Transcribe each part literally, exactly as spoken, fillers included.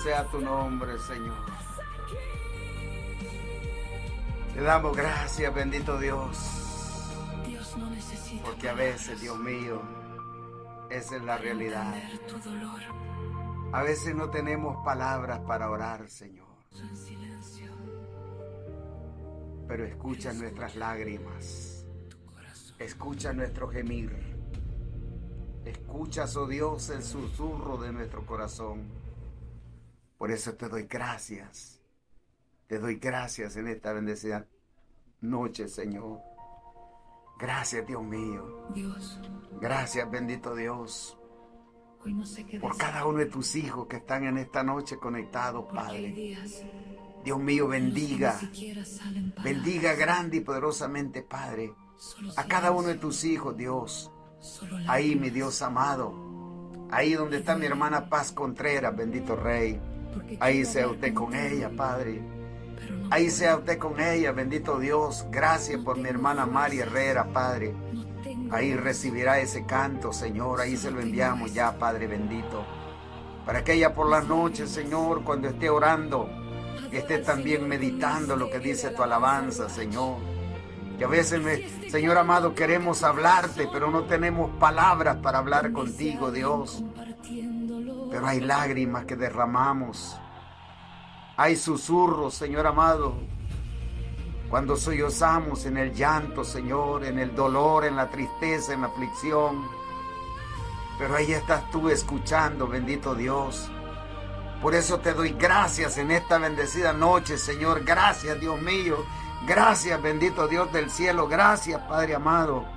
sea tu nombre, Señor. Te damos gracias, bendito Dios. Porque a veces, Dios mío, esa es la realidad. A veces no tenemos palabras para orar, Señor. Pero escucha nuestras lágrimas. Escucha nuestro gemir. Escuchas, oh Dios, el susurro de nuestro corazón. Por eso te doy gracias. Te doy gracias en esta bendecida noche, Señor. Gracias, Dios mío. Dios. Gracias, bendito Dios. Hoy no sé qué por decir. cada uno de tus hijos que están en esta noche conectados, Porque hay Padre. días Dios mío, bendiga. los que ni siquiera salen palabras. Bendiga grande y poderosamente, Padre, Solo a cada uno de silencio, tus hijos, Dios. solo Ahí, mi lágrimas. Dios amado. Ahí donde está mi hermana Paz Contreras, bendito Rey. Porque Ahí quiero sea hablar usted con contigo, ella, Padre. pero no Ahí puedo. sea usted con ella, bendito Dios. Gracias por mi hermana Mari Herrera, Padre. No tengo Ahí voz. recibirá ese canto, Señor. Ahí se lo enviamos ya, Padre bendito. Para que ella por las noches, Señor, cuando esté orando, esté también meditando lo que dice tu alabanza, Señor. Que a veces, me, Señor amado, queremos hablarte, pero no tenemos palabras para hablar contigo, Dios. Pero hay lágrimas que derramamos. Hay susurros, Señor amado. Cuando sollozamos en el llanto, Señor, en el dolor, en la tristeza, en la aflicción. Pero ahí estás tú escuchando, bendito Dios. Por eso te doy gracias en esta bendecida noche, Señor. Gracias, Dios mío. Gracias, bendito Dios del cielo. Gracias, Padre amado.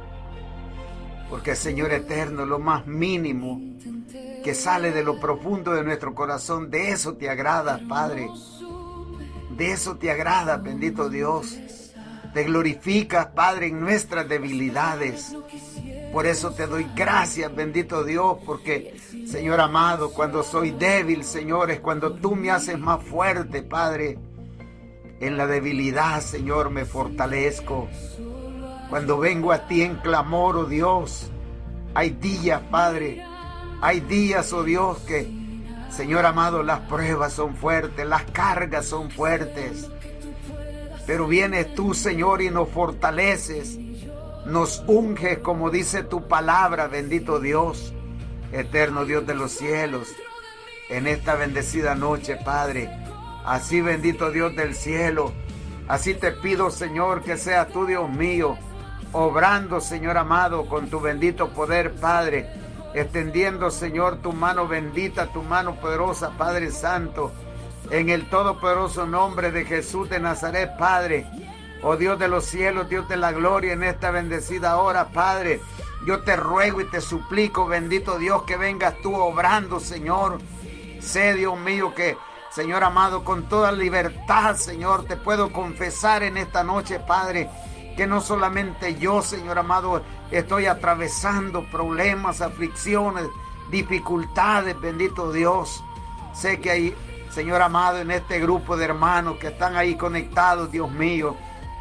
Porque, Señor eterno, lo más mínimo que sale de lo profundo de nuestro corazón, de eso te agrada, Padre. De eso te agrada, bendito Dios. Te glorificas, Padre, en nuestras debilidades. Por eso te doy gracias, bendito Dios, porque, Señor amado, cuando soy débil, Señor, es cuando tú me haces más fuerte, Padre. En la debilidad, Señor, me fortalezco. Cuando vengo a ti en clamor, oh Dios, hay días, Padre, hay días, oh Dios, que, Señor amado, las pruebas son fuertes, las cargas son fuertes. Pero vienes tú, Señor, y nos fortaleces. Nos unges, como dice tu palabra, bendito Dios, eterno Dios de los cielos, en esta bendecida noche, Padre. Así, bendito Dios del cielo, así te pido, Señor, que sea tú, Dios mío, obrando, Señor amado, con tu bendito poder, Padre, extendiendo, Señor, tu mano bendita, tu mano poderosa, Padre Santo, en el todopoderoso nombre de Jesús de Nazaret, Padre. Oh Dios de los cielos, Dios de la gloria, en esta bendecida hora, Padre, yo te ruego y te suplico, bendito Dios, que vengas tú obrando, Señor. Sé, Dios mío, que, Señor amado, con toda libertad, Señor, te puedo confesar en esta noche, Padre, que no solamente yo, Señor amado, estoy atravesando problemas, aflicciones, dificultades, bendito Dios. Sé que hay, Señor amado, en este grupo de hermanos que están ahí conectados, Dios mío.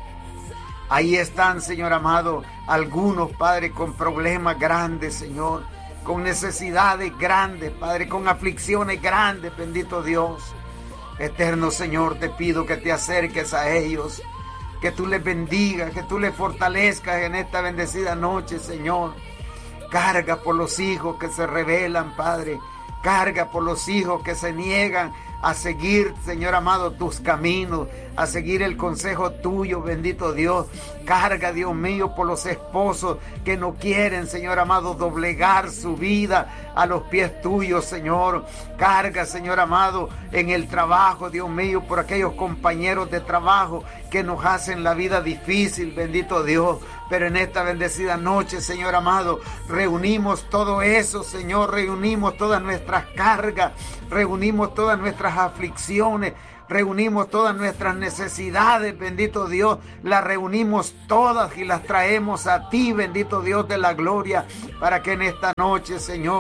Ahí están, Señor amado, algunos, Padre, con problemas grandes, Señor, con necesidades grandes, Padre, con aflicciones grandes, bendito Dios. Eterno Señor, te pido que te acerques a ellos, que tú les bendigas, que tú les fortalezcas en esta bendecida noche, Señor. Carga por los hijos que se rebelan, Padre. Carga por los hijos que se niegan a seguir, Señor amado, tus caminos, a seguir el consejo tuyo, bendito Dios. Carga, Dios mío, por los esposos que no quieren, Señor amado, doblegar su vida a los pies tuyos, Señor. Carga, Señor amado, en el trabajo, Dios mío, por aquellos compañeros de trabajo que nos hacen la vida difícil, bendito Dios. Pero en esta bendecida noche, Señor amado, reunimos todo eso, Señor, reunimos todas nuestras cargas, reunimos todas nuestras aflicciones, reunimos todas nuestras necesidades, bendito Dios, las reunimos todas y las traemos a ti, bendito Dios de la gloria, para que en esta noche, Señor,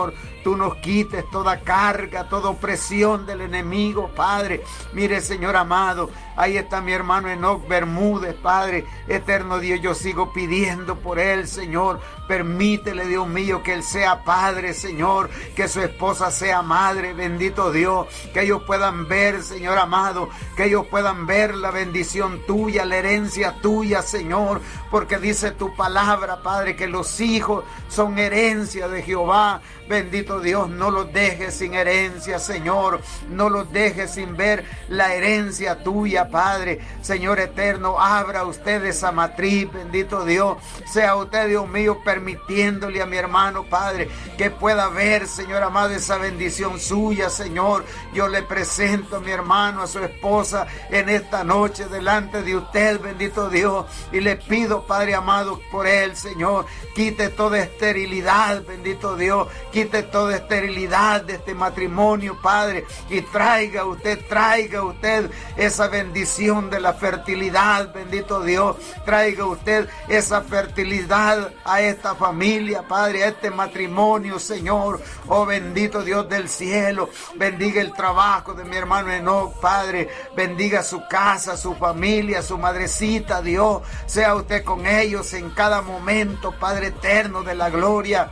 tú nos quites toda carga, toda opresión del enemigo, Padre. Mire, Señor amado, ahí está mi hermano Enoch Bermúdez, Padre. Eterno Dios, yo sigo pidiendo por él, Señor. Permítele, Dios mío, que él sea padre, Señor, que su esposa sea madre, bendito Dios, que ellos puedan ver, Señor amado, que ellos puedan ver la bendición tuya, la herencia tuya, Señor, porque dice tu palabra, Padre, que los hijos son herencia de Jehová. Bendito Dios, no los dejes sin herencia, Señor. No los dejes sin ver la herencia tuya, Padre. Señor eterno, abra usted esa matriz, bendito Dios. Sea usted, Dios mío, permitiéndole a mi hermano, Padre, que pueda ver, Señor amado, esa bendición suya, Señor. Yo le presento a mi hermano, a su esposa, en esta noche delante de usted, bendito Dios. Y le pido, Padre amado, por él, Señor. Quite toda esterilidad, bendito Dios. Quite toda esterilidad de este matrimonio, Padre, y traiga usted, traiga usted esa bendición de la fertilidad, bendito Dios. Traiga usted esa fertilidad a esta familia, Padre, a este matrimonio, Señor. Oh, bendito Dios del cielo. Bendiga el trabajo de mi hermano Enoch, Padre. Bendiga su casa, su familia, su madrecita, Dios. Sea usted con ellos en cada momento, Padre eterno de la gloria.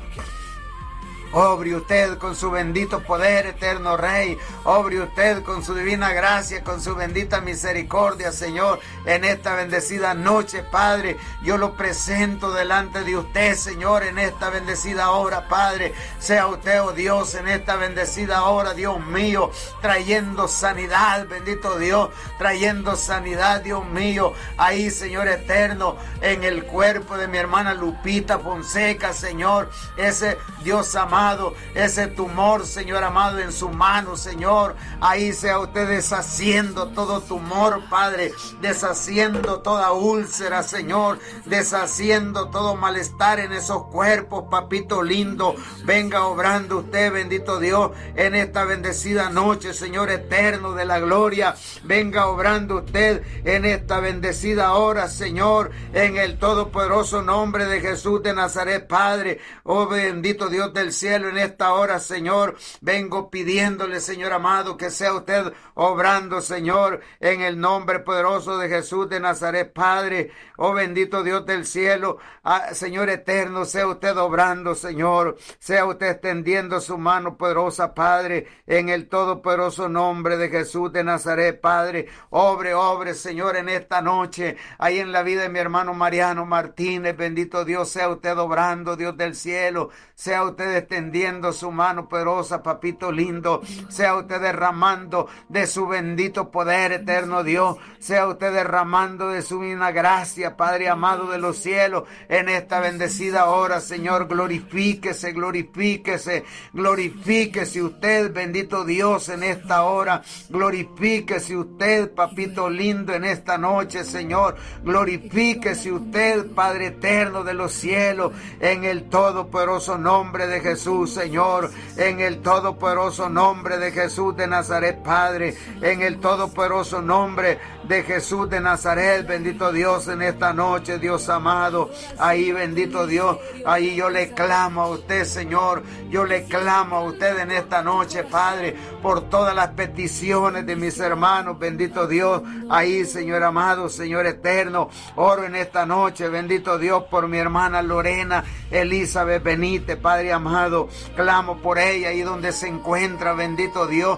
Obre usted con su bendito poder, eterno Rey. Obre usted con su divina gracia, con su bendita misericordia, Señor, en esta bendecida noche, Padre. Yo lo presento delante de usted, Señor, en esta bendecida hora, Padre. Sea usted, oh Dios, en esta bendecida hora, Dios mío, trayendo sanidad, bendito Dios, trayendo sanidad, Dios mío, ahí, Señor eterno, en el cuerpo de mi hermana Lupita Fonseca, Señor, ese Dios amado, ese tumor, Señor amado, en su mano, Señor, ahí sea usted deshaciendo todo tumor, Padre, deshaciendo toda úlcera, Señor, deshaciendo todo malestar en esos cuerpos, papito lindo. Venga obrando usted, bendito Dios, en esta bendecida noche, Señor eterno de la gloria. Venga obrando usted en esta bendecida hora, Señor, en el todopoderoso nombre de Jesús de Nazaret, Padre. Oh, bendito Dios del cielo, en esta hora, Señor, vengo pidiéndole, Señor amado, que sea usted obrando, Señor, en el nombre poderoso de Jesús de Nazaret, Padre. Oh, bendito Dios del cielo, ah, Señor eterno, sea usted obrando, Señor, sea usted extendiendo su mano poderosa, Padre, en el todopoderoso nombre de Jesús de Nazaret, Padre. Obre, obre, Señor, en esta noche, ahí en la vida de mi hermano Mariano Martínez, bendito Dios, sea usted obrando, Dios del cielo, sea usted extendiendo su mano poderosa, papito lindo, sea usted derramando de su bendito poder, eterno Dios, sea usted derramando de su divina gracia, Padre amado de los cielos, en esta bendecida hora, Señor. Glorifíquese, glorifíquese, glorifíquese usted, bendito Dios, en esta hora. Glorifíquese usted, papito lindo, en esta noche, Señor. Glorifíquese usted, Padre eterno de los cielos, en el todopoderoso nombre de Jesús, Señor, en el todopoderoso nombre de Jesús de Nazaret, Padre, en el todopoderoso nombre de Jesús de Nazaret, bendito Dios, en esta noche, Dios amado, ahí, bendito Dios, ahí yo le clamo a usted, Señor, yo le clamo a usted en esta noche, Padre, por todas las peticiones de mis hermanos, bendito Dios, ahí, Señor amado, Señor eterno, oro en esta noche, bendito Dios, por mi hermana Lorena Elizabeth Benítez, Padre amado, clamo por ella ahí donde se encuentra, bendito Dios.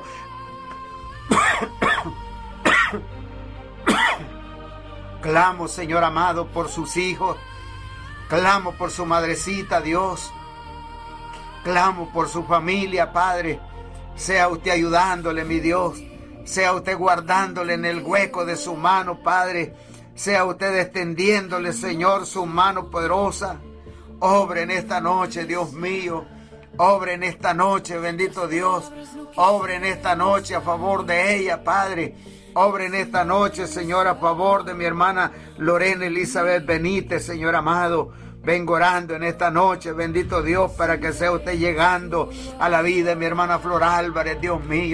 Clamo, Señor amado, por sus hijos. Clamo por su madrecita, Dios. Clamo por su familia, Padre. Sea usted ayudándole, mi Dios. Sea usted guardándole en el hueco de su mano, Padre. Sea usted extendiéndole, Señor, su mano poderosa. Obre en esta noche, Dios mío. Obre en esta noche, bendito Dios. Obre en esta noche a favor de ella, Padre. Obre en esta noche, Señor, a favor de mi hermana Lorena Elizabeth Benítez, Señor amado. Vengo orando en esta noche, bendito Dios, para que sea usted llegando a la vida de mi hermana Flor Álvarez, Dios mío.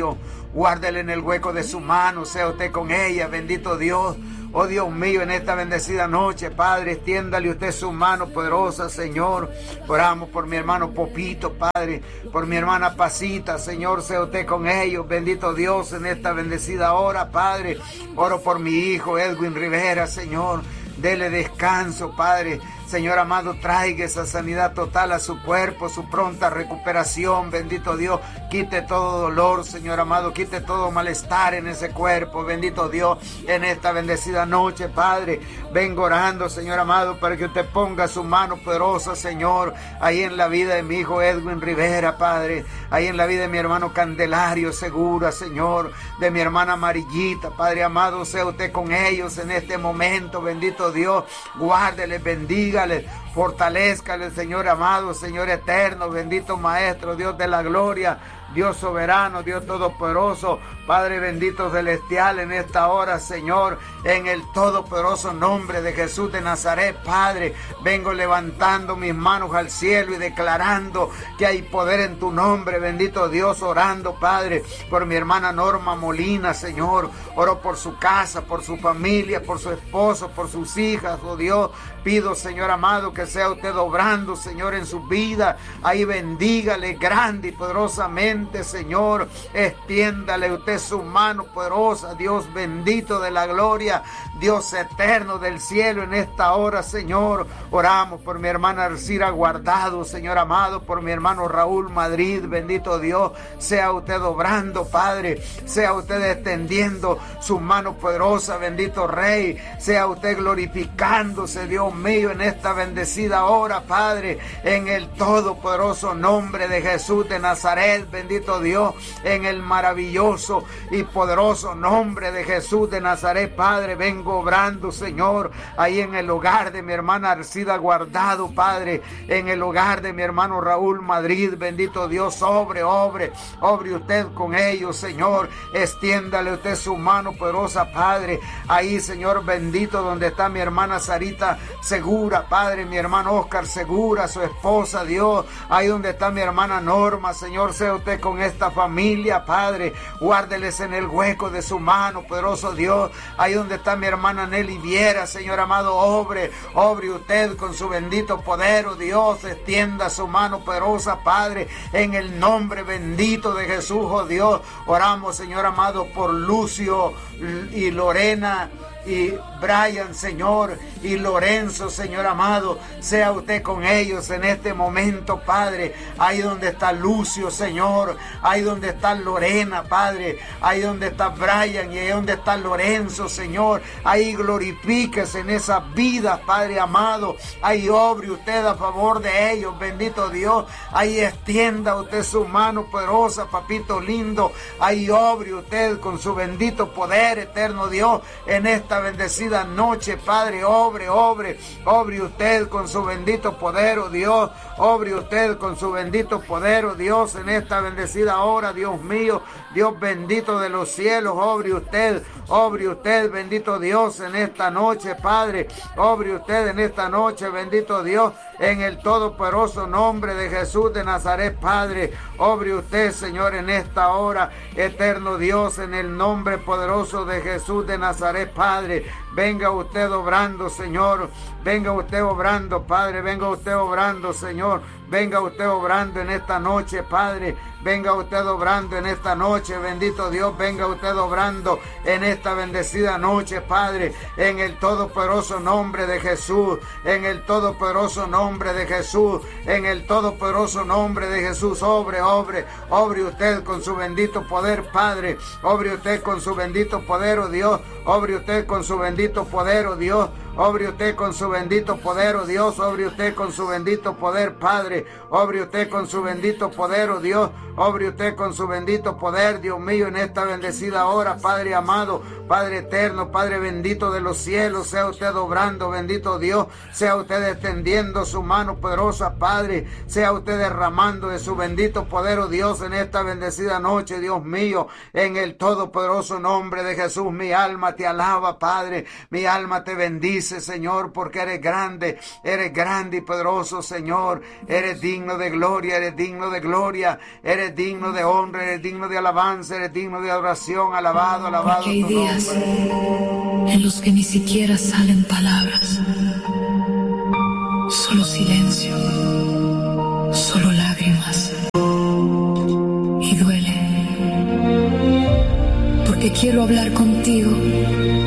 Guárdele en el hueco de su mano, sea usted con ella, bendito Dios. Oh Dios mío, en esta bendecida noche, Padre, extiéndale usted su mano poderosa, Señor. Oramos por mi hermano Popito, Padre, por mi hermana Pasita, Señor, sea usted con ellos, bendito Dios, en esta bendecida hora, Padre. Oro por mi hijo Edwin Rivera, Señor, dele descanso, Padre. Señor amado, traiga esa sanidad total a su cuerpo, su pronta recuperación, bendito Dios. Quite todo dolor, Señor amado, quite todo malestar en ese cuerpo, bendito Dios, en esta bendecida noche, Padre. Vengo orando, Señor amado, para que usted ponga su mano poderosa, Señor, ahí en la vida de mi hijo Edwin Rivera, Padre, ahí en la vida de mi hermano Candelario Segura, Señor, de mi hermana Amarillita, Padre amado, sea usted con ellos en este momento, bendito Dios. Guárdele, bendiga, fortalézcale, Señor amado, Señor eterno, bendito Maestro, Dios de la gloria, Dios soberano, Dios todopoderoso, Padre bendito celestial, en esta hora, Señor, en el todopoderoso nombre de Jesús de Nazaret, Padre, vengo levantando mis manos al cielo y declarando que hay poder en tu nombre, bendito Dios, orando, Padre, por mi hermana Norma Molina, Señor, oro por su casa, por su familia, por su esposo, por sus hijas, oh Dios, pido, Señor amado, que sea usted obrando, Señor, en su vida, ahí bendígale grande y poderosamente, Señor, extiéndale usted su mano poderosa, Dios bendito de la gloria, Dios eterno del cielo, en esta hora, Señor, oramos por mi hermana Arcira Guardado, Señor amado, por mi hermano Raúl Madrid, bendito Dios, sea usted obrando, Padre, sea usted extendiendo su mano poderosa, bendito Rey, sea usted glorificándose, Dios mío, en esta bendecida hora, Padre, en el todopoderoso nombre de Jesús de Nazaret, bendito Dios, en el maravilloso y poderoso nombre de Jesús de Nazaret, Padre, vengo obrando, Señor, ahí en el hogar de mi hermana Arcida Guardado, Padre, en el hogar de mi hermano Raúl Madrid, bendito Dios, obre, obre, obre usted con ellos, Señor, extiéndale usted su mano poderosa, Padre, ahí, Señor bendito, donde está mi hermana Sarita Segura, Padre, mi hermano Oscar Segura, su esposa, Dios, ahí donde está mi hermana Norma, Señor, sea usted con esta familia, Padre, guárdeles en el hueco de su mano, poderoso Dios, ahí donde está mi hermana Nelly Viera, Señor amado, obre, obre usted con su bendito poder, oh Dios, extienda su mano poderosa, Padre, en el nombre bendito de Jesús, oh Dios, oramos, Señor amado, por Lucio y Lorena y Brian, Señor, y Lorenzo, Señor amado, sea usted con ellos en este momento, Padre, ahí donde está Lucio, Señor, ahí donde está Lorena, Padre, ahí donde está Brian y ahí donde está Lorenzo, Señor, ahí glorifíquese en esas vidas, Padre amado, ahí obre usted a favor de ellos, bendito Dios, ahí extienda usted su mano poderosa, papito lindo, ahí obre usted con su bendito poder, eterno Dios, en esta bendecida noche, Padre, obre, obre, obre usted con su bendito poder, oh Dios, obre usted con su bendito poder, oh Dios, en esta bendecida hora, Dios mío, Dios bendito de los cielos, obre usted, obre usted, bendito Dios, en esta noche, Padre, obre usted en esta noche, bendito Dios, en el todopoderoso nombre de Jesús de Nazaret, Padre, obre usted, Señor, en esta hora, eterno Dios, en el nombre poderoso de Jesús de Nazaret, Padre, venga usted obrando, Señor, venga usted obrando, Padre, venga usted obrando, Señor, venga usted obrando en esta noche, Padre, venga usted obrando en esta noche, bendito Dios, venga usted obrando en esta bendecida noche, Padre, en el todopoderoso nombre de Jesús, en el todopoderoso nombre de Jesús, en el todopoderoso nombre de Jesús, obre, obre, obre usted con su bendito poder, Padre, obre usted con su bendito poder, oh Dios, obre usted con su bendito poder, oh Dios, obre usted con su bendito poder, oh Dios, obre usted con su bendito poder, Padre, obre usted con su bendito poder, oh Dios, obre usted con su bendito poder, Dios mío, en esta bendecida hora, Padre amado, Padre eterno, Padre bendito de los cielos, sea usted obrando, bendito Dios, sea usted extendiendo su mano poderosa, Padre, sea usted derramando de su bendito poder, oh Dios, en esta bendecida noche, Dios mío, en el todopoderoso nombre de Jesús, mi alma te alaba, Padre, mi alma te bendice, bendice, Señor, porque eres grande, eres grande y poderoso, Señor. Eres digno de gloria, eres digno de gloria, eres digno de honra, eres digno de alabanza, eres digno de adoración. Alabado, alabado Porque hay tu días nombre. en los que ni siquiera salen palabras, solo silencio, solo lágrimas. Y duele, porque quiero hablar contigo,